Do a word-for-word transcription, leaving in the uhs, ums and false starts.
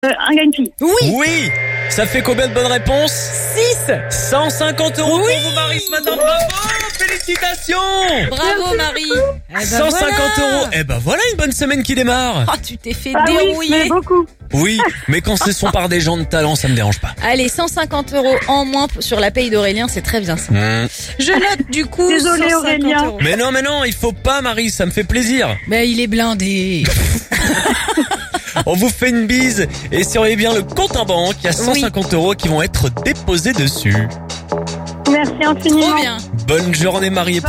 Euh, un Gaënti. Oui. Oui. Ça fait combien de bonnes réponses? six. cent cinquante euros Oui. pour vous, Marie, ce matin. Bravo. Félicitations. Bravo Marie. Eh ben cent cinquante voilà. euros. Eh ben voilà une bonne semaine qui démarre. Oh, tu t'es fait Ah oui, mais dérouiller. beaucoup. Oui, mais quand ce sont par des gens de talent, ça me dérange pas. Allez, cent cinquante euros en moins sur la paye d'Aurélien, c'est très bien ça. Mmh. Je note du coup. Désolée, cent cinquante Aurélien. euros. Mais non, mais non, il faut pas, Marie, ça me fait plaisir. Ben il est blindé. On vous fait une bise et surveillez bien le compte en banque. Il y a cent cinquante euros qui vont être déposés dessus. Merci infiniment. Trop bien. Bonne journée, Marie. Et